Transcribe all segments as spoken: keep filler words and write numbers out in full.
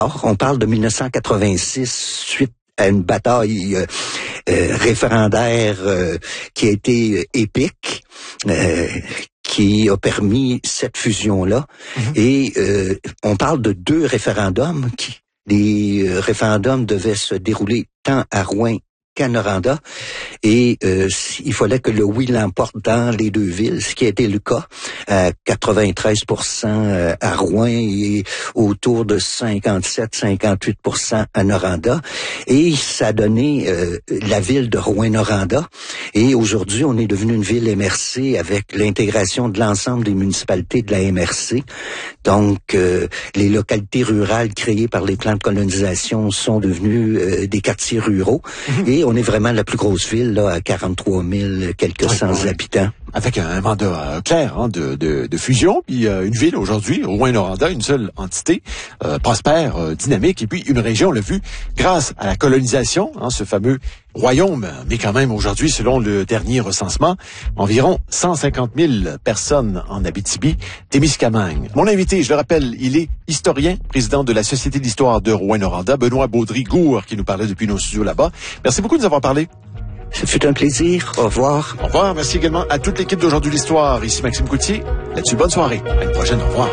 On parle de mille neuf cent quatre-vingt-six, suite à une bataille euh, euh, référendaire euh, qui a été euh, épique, euh, qui a permis cette fusion-là. Mm-hmm. Et euh, on parle de deux référendums. Qui, les euh, référendums devaient se dérouler tant à Rouen qu'à Noranda. Et euh, il fallait que le oui l'emporte dans les deux villes, ce qui a été le cas. À quatre-vingt-treize pour cent à Rouen et autour de cinquante-sept à cinquante-huit pour cent à Noranda. Et ça a donné euh, la ville de Rouen-Noranda. Et aujourd'hui, on est devenu une ville M R C avec l'intégration de l'ensemble des municipalités de la M R C. Donc, euh, les localités rurales créées par les plans de colonisation sont devenues euh, des quartiers ruraux. Mmh. Et on est vraiment la plus grosse ville, là, à quarante-trois mille quelques oui, cents oui. habitants. Avec un mandat euh, clair hein, de, de, de fusion, puis euh, une ville aujourd'hui, Rouen-Noranda, une seule entité, euh, prospère, euh, dynamique, et puis une région, on l'a vu, grâce à la colonisation, hein, ce fameux royaume, mais quand même aujourd'hui, selon le dernier recensement, environ cent cinquante mille personnes en Abitibi-Témiscamingue. Mon invité, je le rappelle, il est historien, président de la Société d'histoire de Rouen-Noranda, Benoît Baudry-Gour, qui nous parlait depuis nos studios là-bas. Merci beaucoup de nous avoir parlé. Ça fut un plaisir. Au revoir. Au revoir. Merci également à toute l'équipe d'Aujourd'hui l'Histoire. Ici Maxime Coutier. Là-dessus, bonne soirée. À une prochaine. Au revoir.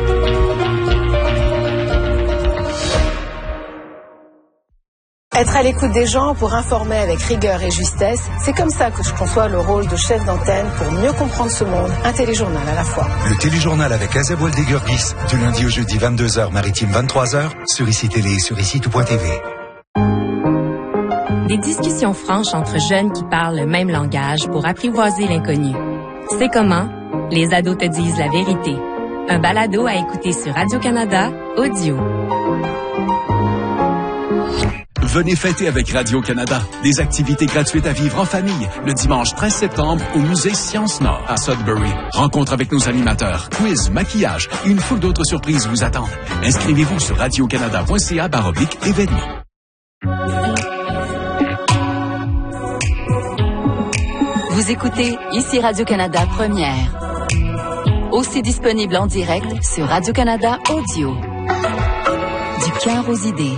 Être à l'écoute des gens pour informer avec rigueur et justesse, c'est comme ça que je conçois le rôle de chef d'antenne pour mieux comprendre ce monde. Un téléjournal à la fois. Le téléjournal avec Azeb Waldegurgis, du lundi au jeudi vingt-deux heures, maritime vingt-trois heures, sur I C I Télé et sur ici tout point T V. Des discussions franches entre jeunes qui parlent le même langage pour apprivoiser l'inconnu. C'est comment? Les ados te disent la vérité. Un balado à écouter sur Radio-Canada, audio. Venez fêter avec Radio-Canada. Des activités gratuites à vivre en famille le dimanche treize septembre au musée Sciences Nord à Sudbury. Rencontre avec nos animateurs, quiz, maquillage et une foule d'autres surprises vous attendent. Inscrivez-vous sur radiocanada point c a barre oblique événements. Vous écoutez ici Radio-Canada Première. Aussi disponible en direct sur Radio-Canada Audio. Du cœur aux idées.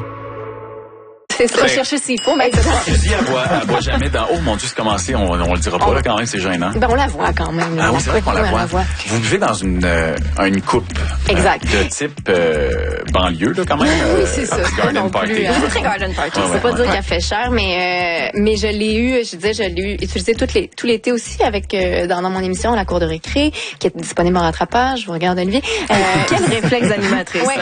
C'est ça, chercher s'il faut, mais je dis, elle voit, elle voit jamais d'en haut. Mon Dieu, c'est commencé, on, on le dira pas, on... là, quand même, c'est gênant. Ben, on la voit quand même. Ah oui, c'est vrai qu'on la voit. la voit. Vous vivez dans une, euh, une coupe. Exact. Euh, de type, euh, banlieue, là, quand même. Oui, c'est ça. Garden party. Plus, hein. C'est très garden party. Ouais, c'est ouais, pas ouais, dire ouais. qu'elle fait cher, mais, euh, mais je l'ai eu, je disais, je l'ai eu, utilisé tout, les, tout l'été aussi avec, euh, dans, dans mon émission, La Cour de récré, qui est disponible en rattrapage. Je vous regarde, Olivier. Euh, Quel réflexe animatrice. Ouais.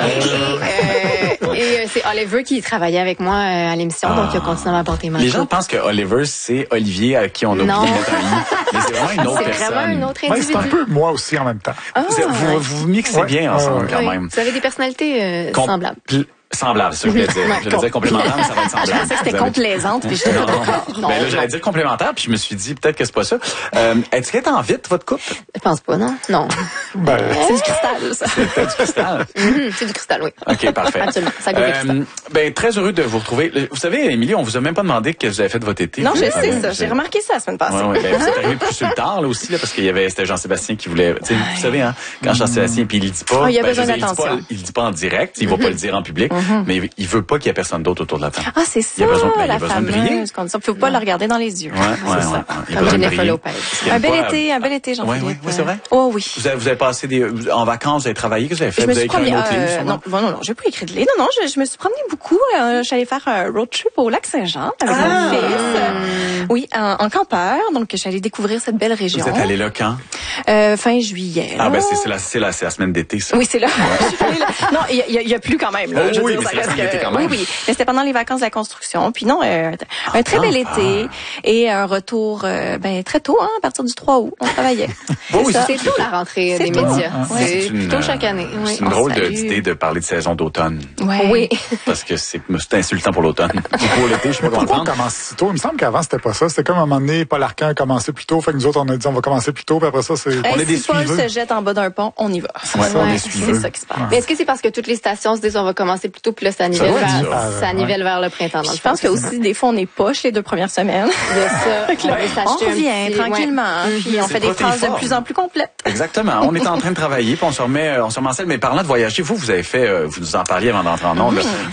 Et, euh, et euh, c'est Oliver qui travaillait avec moi euh, à l'émission, ah. donc il a continué à m'apporter ma Les gens pensent que Oliver, c'est Olivier à qui on a oublié de mettre un i. Mais c'est vraiment une autre c'est personne. C'est vraiment une autre individu. Ouais, c'est un peu moi aussi en même temps. Ah, vous, vous, ouais. vous mixez ouais. bien ensemble, quand oui. même. Vous avez des personnalités euh, Com- semblables. Pl- Semblable, c'est ce que je voulais dire. Je voulais dire complémentaire, mais ça va être semblable. Je pensais que c'était avez... complaisante, puis je disais d'accord. Non, ben là, j'allais dire complémentaire, puis je me suis dit, peut-être que c'est pas ça. Euh, est-ce qu'elle est en vite, votre couple? Je pense pas, non? Non. Ben, c'est du cristal, ça. C'est du cristal? Mm-hmm, c'est du cristal, oui. OK, parfait. Absolument. Ça goûte euh, cristal. Ben, très heureux de vous retrouver. Vous savez, Émilie, on vous a même pas demandé que vous avez fait de votre été. Non, vous je avez... sais ça. J'ai remarqué ça la semaine passée. Ouais, ouais, ben, vous êtes arrivé plus sur le tard, là, aussi, là, parce qu'il y avait, c'était Jean-Sébastien qui voulait, tu sais, vous savez, hein, quand Jean-Sébastien, puis il le dit pas. Oh, il y a ben, besoin dire, d'attention. Il, il le dit pas en direct, il va pas le dire en public, mais il veut pas qu'il y ait personne d'autre autour de la table. Ah, c'est ça, il y a besoin, ben, la il y a besoin de briller. fameuse condition. Il faut pas le regarder dans les yeux. Ouais, ouais, c'est ouais, ça. ouais. Il y a Comme besoin de Jennifer briller. Lopez. Un bel été, un bel été, Jean-Philippe. Oui, oui, oui, c'est vrai. Oh oui. Vous avez, vous avez passé des, en vacances, vous avez travaillé, qu'est-ce que vous avez fait? Je Vous me avez suis écrit promenée, un autre livre, euh, non, bon, non, non, j'ai pas écrit de livre. Non, non, je, je me suis promenée beaucoup. Euh, je suis allée faire un road trip au lac Saint-Jean avec Ah! mon fils. Euh, oui, en, en campeur. Donc, je suis allée découvrir cette belle région. Vous êtes allé là quand? Euh, fin juillet. Ah, ben, c'est, c'est la, c'est la, c'est la semaine d'été, ça. Oui, c'est là. Je suis allée là. Non, il y, y, y a plus quand même, là. Oh, je veux oui, dire, mais ça c'est la reste semaine que... d'été quand même. Oui, oui. Mais c'était pendant les vacances de la construction. Puis non, euh, un très bel été et un retour, euh, ben, très tôt, hein, à partir du trois août. On travaillait. Oh, oui, c'est, c'est tôt la rentrée des tôt. médias. Ah, c'est, c'est plutôt une, chaque année. Oui. C'est une drôle de, d'idée de parler de saison d'automne. Ouais. Oui. Parce que c'est, c'est insultant pour l'automne. Pour l'été, je sais pas comment Pourquoi on prendre. commence si tôt? Il me semble qu'avant, c'était pas ça. C'était comme à un moment donné, Paul Arcand a commencé plus tôt. Fait que nous autres, on a dit, on va commencer plus tôt. Puis après ça, c'est, hey, on est des si Paul suiveux. se jette en bas d'un pont, on y va. Ouais, ça, on ouais, est c'est suiveux. ça qui se passe. Mais est-ce que c'est parce que toutes les stations se disent on va commencer plus aussitôt, puis là, ça nivelle, doit être vers, ça. ça Ouais. nivelle vers le printemps. Dans le Je pense que aussi, des fois, on est poche les deux premières semaines. Il y a ça. Fait que là, On veut on s'acheter un revient petit- tranquillement, ouais. puis on C'est fait des phrases de protéiforme. plus en plus complètes. Exactement. On est en train de travailler, puis on se remet, on se remet en selle. Mais parlant de voyager, vous, vous avez fait, euh, vous nous en parliez avant d'entrer en ondes, là,